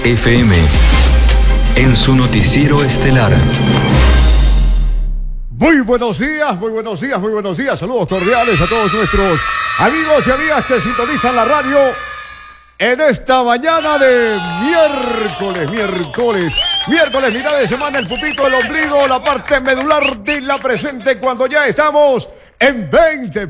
FM en su noticiero estelar. Muy buenos días, muy buenos días, muy buenos días. Saludos cordiales a todos nuestros amigos y amigas que sintonizan la radio en esta mañana de miércoles, mitad de semana, el pupito, el ombligo, la parte medular de la presente, cuando ya estamos en 20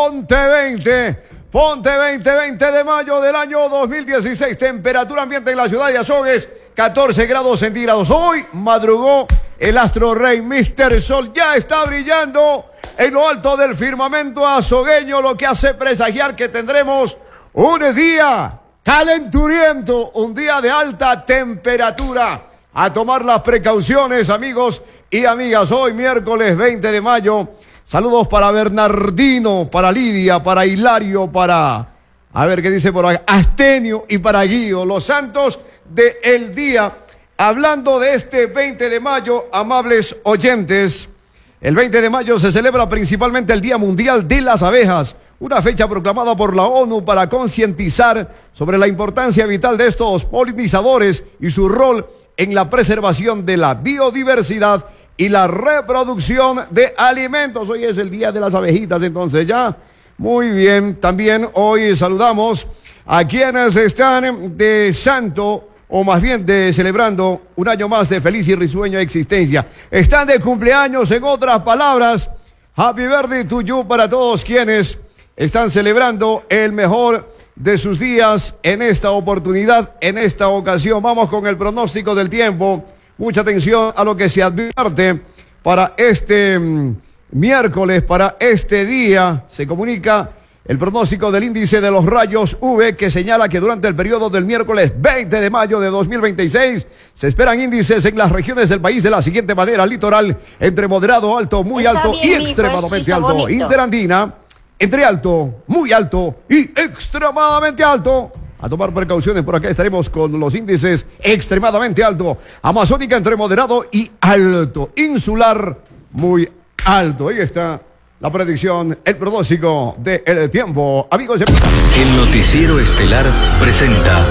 de mayo del año 2016. Temperatura ambiente en la ciudad de Azogues, 14 grados centígrados. Hoy madrugó el astro rey Mr. Sol, ya está brillando en lo alto del firmamento azogueño, lo que hace presagiar que tendremos un día calenturiento, un día de alta temperatura. A tomar las precauciones, amigos y amigas. Hoy miércoles 20 de mayo. Saludos para Bernardino, para Lidia, para Hilario, para, a ver qué dice por ahí, Astenio y para Guido, los santos del día. Hablando de este 20 de mayo, amables oyentes, el 20 de mayo se celebra principalmente el Día Mundial de las Abejas, una fecha proclamada por la ONU para concientizar sobre la importancia vital de estos polinizadores y su rol en la preservación de la biodiversidad y la reproducción de alimentos. Hoy es el día de las abejitas, entonces ya, muy bien. También hoy saludamos a quienes están de santo, o más bien de celebrando un año más de feliz y risueña existencia. Están de cumpleaños, en otras palabras, happy birthday to you para todos quienes están celebrando el mejor de sus días en esta oportunidad, en esta ocasión. Vamos con el pronóstico del tiempo. Mucha atención a lo que se advierte para este miércoles, para este día. Se comunica el pronóstico del índice de los rayos UV, que señala que durante el periodo del miércoles 20 de mayo de 2026 se esperan índices en las regiones del país de la siguiente manera: litoral entre moderado, alto, muy alto y extremadamente alto; bonito. Interandina entre alto, muy alto y extremadamente alto. A tomar precauciones, por acá estaremos con los índices extremadamente alto. Amazónica entre moderado y alto. Insular muy alto. Ahí está la predicción, el pronóstico del tiempo. Amigos y amigas. El noticiero estelar presenta.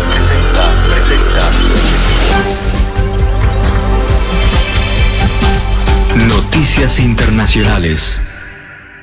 Noticias internacionales.